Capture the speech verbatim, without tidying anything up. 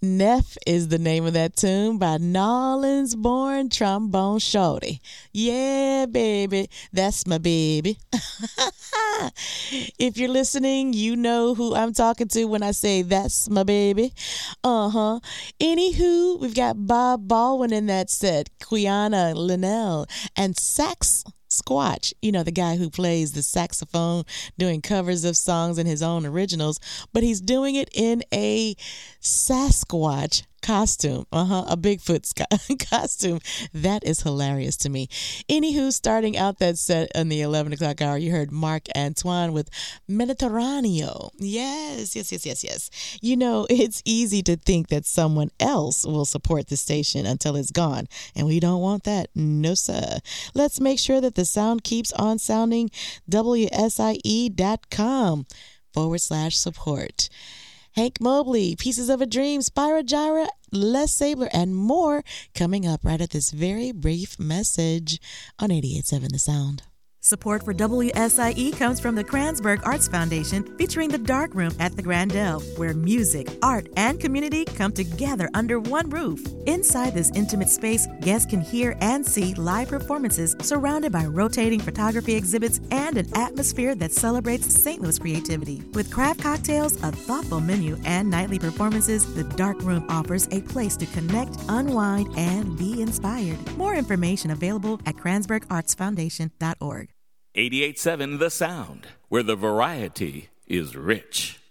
Neff is the name of that tune by Nolans born trombone shorty. Yeah, baby, that's my baby. If you're listening, you know who I'm talking to when I say that's my baby. Uh-huh. Anywho, we've got Bob Baldwin in that set, Quiana Linnell, and Sax Squatch, you know, the guy who plays the saxophone doing covers of songs and his own originals, but he's doing it in a Sasquatch costume, uh-huh, a Bigfoot sc- costume. That is hilarious to me. Anywho, starting out that set in the eleven o'clock hour, you heard Mark Antoine with Mediterraneo. Yes, yes, yes, yes, yes. You know, it's easy to think that someone else will support the station until it's gone, and we don't want that. No, sir. Let's make sure that the sound keeps on sounding. W S I E dot com forward slash support. Hank Mobley, Pieces of a Dream, Spyro Gyra, Les Sabler, and more coming up right at this very brief message on eighty-eight point seven The Sound. Support for W S I E comes from the Kranzberg Arts Foundation, featuring the Dark Room at the Grandel, where music, art, and community come together under one roof. Inside this intimate space, guests can hear and see live performances surrounded by rotating photography exhibits and an atmosphere that celebrates Saint Louis creativity. With craft cocktails, a thoughtful menu, and nightly performances, the Dark Room offers a place to connect, unwind, and be inspired. More information available at kranzberg arts foundation dot org. eighty-eight point seven The Sound, where the variety is rich.